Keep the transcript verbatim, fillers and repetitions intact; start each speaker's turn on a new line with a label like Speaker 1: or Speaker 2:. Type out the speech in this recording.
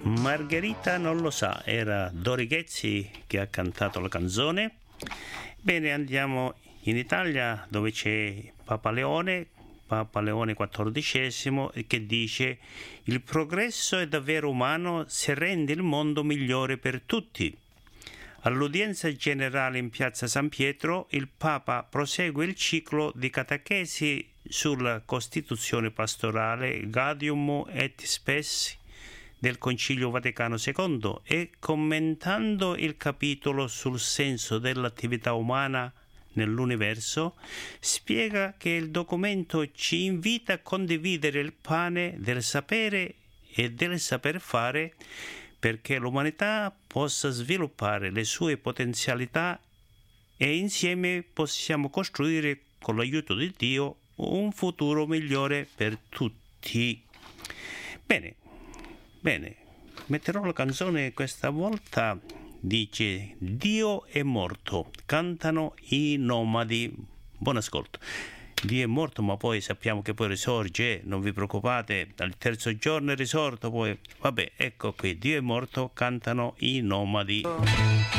Speaker 1: Margherita non lo sa, era Dori Ghezzi che ha cantato la canzone. Bene, andiamo in Italia dove c'è Papa Leone, Papa Leone quattordicesimo, che dice: il progresso è davvero umano se rende il mondo migliore per tutti. All'udienza generale in piazza San Pietro, il Papa prosegue il ciclo di catechesi sulla Costituzione pastorale Gaudium et Spes del Concilio Vaticano secondo e, commentando il capitolo sul senso dell'attività umana nell'universo, spiega che il documento ci invita a condividere il pane del sapere e del saper fare perché l'umanità possa sviluppare le sue potenzialità e insieme possiamo costruire, con l'aiuto di Dio, un futuro migliore per tutti. Bene, bene, metterò la canzone questa volta, dice Dio è morto, cantano i nomadi. Buon ascolto. Dio è morto, ma poi sappiamo che poi risorge, non vi preoccupate, al terzo giorno è risorto, poi vabbè, ecco qui, Dio è morto, cantano i nomadi.